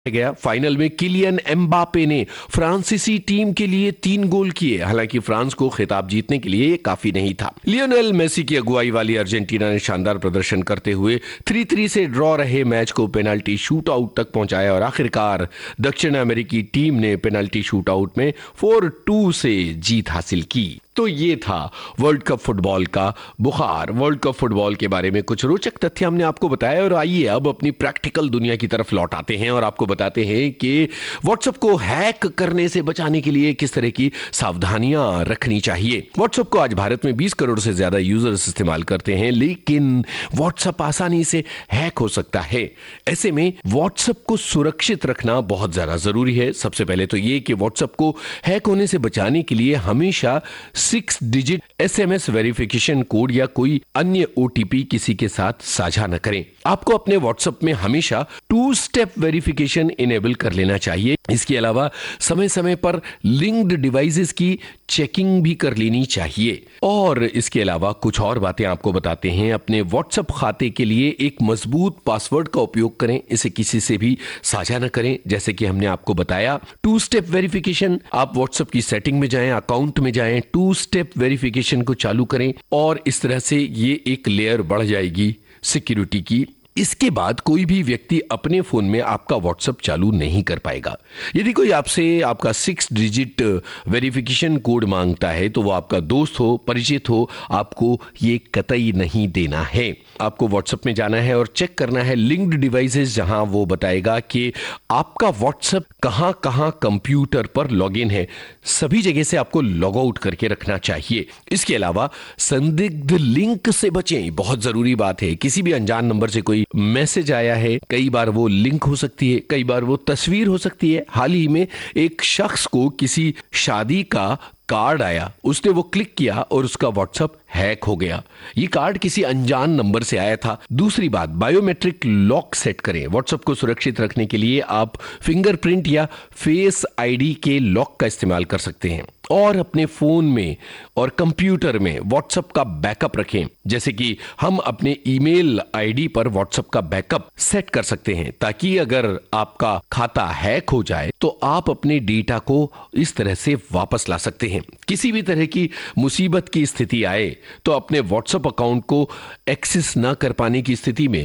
गया। फाइनल में Kylian Mbappe ने फ्रांसीसी टीम के लिए 3 गोल किए। हालांकि फ्रांस को खिताब जीतने के लिए ये काफी नहीं था। लियोनेल मेसी की अगुवाई वाली अर्जेंटीना ने शानदार प्रदर्शन करते हुए 3-3 से ड्रॉ रहे मैच को पेनाल्टी शूटआउट तक पहुंचाया और आखिरकार दक्षिण अमेरिकी टीम ने पेनाल्टी शूटआउट में 4-2 से जीत हासिल की। तो ये था वर्ल्ड कप फुटबॉल का बुखार। वर्ल्ड कप फुटबॉल के बारे में कुछ रोचक तथ्य हमने आपको बताया और आइए अब अपनी प्रैक्टिकल दुनिया की तरफ लौट आते हैं और आपको बताते हैं कि व्हाट्सएप को हैक करने से बचाने के लिए किस तरह की सावधानियां रखनी चाहिए। व्हाट्सएप को आज भारत में 20 करोड़ से ज्यादा यूजर्स इस्तेमाल करते हैं, लेकिन व्हाट्सएप आसानी से हैक हो सकता है। ऐसे में व्हाट्सएप को सुरक्षित रखना बहुत ज्यादा जरूरी है। सबसे पहले तो ये कि व्हाट्सएप को हैक होने से बचाने के लिए हमेशा 6 डिजिट SMS वेरिफिकेशन कोड या कोई अन्य OTP किसी के साथ साझा न करें। आपको अपने व्हाट्सएप में हमेशा 2 स्टेप वेरिफिकेशन इनेबल कर लेना चाहिए। इसके अलावा समय समय पर लिंक्ड डिवाइसेस की चेकिंग भी कर लेनी चाहिए। और इसके अलावा कुछ और बातें आपको बताते हैं। अपने व्हाट्सएप खाते के लिए एक मजबूत पासवर्ड का उपयोग करें, इसे किसी से भी साझा न करें। जैसे कि हमने आपको बताया 2 स्टेप वेरिफिकेशन, आप व्हाट्सएप की सेटिंग में जाएं, अकाउंट में जाएं, 2 स्टेप वेरिफिकेशन को चालू करें और इस तरह से ये एक लेयर बढ़ जाएगी सिक्योरिटी की। इसके बाद कोई भी व्यक्ति अपने फोन में आपका व्हाट्सएप चालू नहीं कर पाएगा। यदि कोई आपसे आपका 6 डिजिट वेरिफिकेशन कोड मांगता है तो वो आपका दोस्त हो, परिचित हो, आपको ये कतई नहीं देना है। आपको व्हाट्सएप में जाना है और चेक करना है लिंक्ड डिवाइसेस, जहां वो बताएगा कि आपका व्हाट्सएप कहां कहां कंप्यूटर पर लॉगिन है। सभी जगह से आपको लॉग आउट करके रखना चाहिए। इसके अलावा संदिग्ध लिंक से बचें, बहुत जरूरी बात है। किसी भी अनजान नंबर से कोई मैसेज आया है, कई बार वो लिंक हो सकती है, कई बार वो तस्वीर हो सकती है। हाल ही में एक शख्स को किसी शादी का कार्ड आया, उसने वो क्लिक किया और उसका व्हाट्सएप हैक हो गया। ये कार्ड किसी अनजान नंबर से आया था। दूसरी बात, बायोमेट्रिक लॉक सेट करें। व्हाट्सएप को सुरक्षित रखने के लिए आप फिंगरप्रिंट या फेस आईडी के लॉक का इस्तेमाल कर सकते हैं। और अपने फोन में और कंप्यूटर में व्हाट्सएप का बैकअप रखें। जैसे कि हम अपने ईमेल आईडी पर व्हाट्सएप का बैकअप सेट कर सकते हैं, ताकि अगर आपका खाता हैक हो जाए तो आप अपने डेटा को इस तरह से वापस ला सकते हैं। किसी भी तरह की मुसीबत की स्थिति आए तो अपने व्हाट्सएप अकाउंट को एक्सेस ना कर पाने की स्थिति में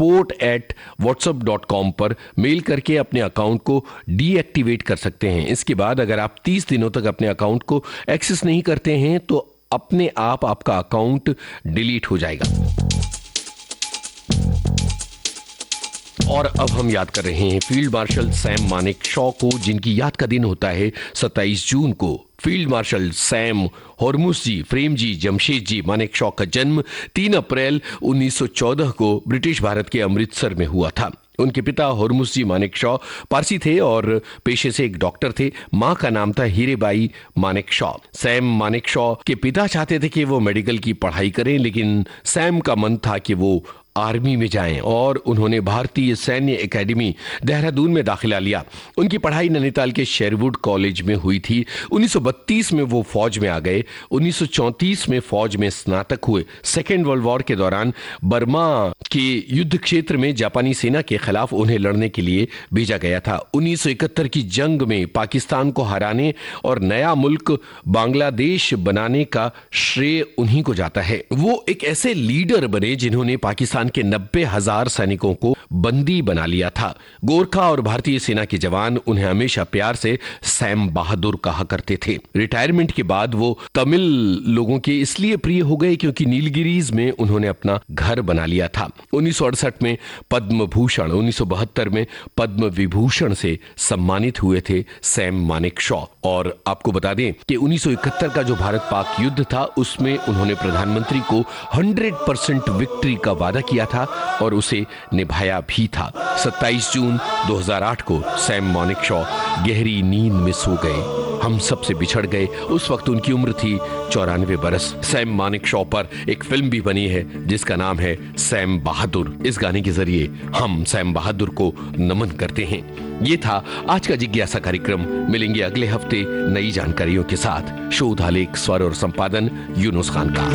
support@whatsapp.com पर मेल करके अपने अकाउंट को डीएक्टिवेट कर सकते हैं। इसके बाद अगर आप 30 दिनों तक अपने अकाउंट को एक्सेस नहीं करते हैं तो अपने आप आपका अकाउंट डिलीट हो जाएगा। और अब हम याद कर रहे हैं फील्ड मार्शल सैम मानेकशॉ को, जिनकी याद का दिन होता है 27 जून को। Field marshal Sam Hormusji Framji Jamshedji Manekshaw का जन्म 3 अप्रैल 1914 को ब्रिटिश भारत के अमृतसर में हुआ था। उनके पिता होर्मुसजी मानेकशॉ पारसी थे और पेशे से एक डॉक्टर थे। मां का नाम था हीरेबाई मानेकशॉ। सैम मानेकशॉ के पिता चाहते थे कि वो मेडिकल की पढ़ाई करें, लेकिन सैम का मन था कि वो आर्मी में जाएं और उन्होंने भारतीय सैन्य एकेडमी देहरादून में दाखिला लिया। उनकी पढ़ाई नैनीताल के शेरवुड कॉलेज में हुई थी। 1932 में वो फौज में आ गए। 1934 में फौज में स्नातक हुए। सेकेंड वर्ल्ड वॉर के दौरान बर्मा के युद्ध क्षेत्र में जापानी सेना के खिलाफ उन्हें लड़ने के लिए भेजा गया था। 1971 की जंग में पाकिस्तान को हराने और नया मुल्क बांग्लादेश बनाने का श्रेय उन्हीं को जाता है। वो एक ऐसे लीडर बने जिन्होंने पाकिस्तान के 90,000 सैनिकों को बंदी बना लिया था। गोरखा और भारतीय सेना के जवान उन्हें हमेशा प्यार से सैम बहादुर कहा करते थे। रिटायरमेंट के बाद वो तमिल लोगों के इसलिए प्रिय हो गए क्योंकि नीलगिरीज में उन्होंने अपना घर बना लिया था। 1968 में पद्म भूषण, 1972 में पद्म विभूषण से सम्मानित हुए थे सैम मानेकशॉ। और आपको बता दें कि 1971 का जो भारत पाक युद्ध था उसमें उन्होंने प्रधानमंत्री को 100% विक्ट्री का वादा किया था और उसे निभाया भी था। 27 जून 2008 को सैम मानेकशॉ गहरी नींद में सो गए। हम सबसे बिछड़ गए। उस वक्त उनकी उम्र थी 94 बरस। सैम मानेकशॉ पर एक फिल्म भी बनी है जिसका नाम है सैम बहादुर। इस गाने के जरिए हम सैम बहादुर को नमन करते हैं। ये था आज का जिज्ञासा कार्यक्रम। मिलेंगे अगले हफ्ते नई जानकारियों के साथ। शोध, आलेख, स्वर और संपादन यूनुस खान का।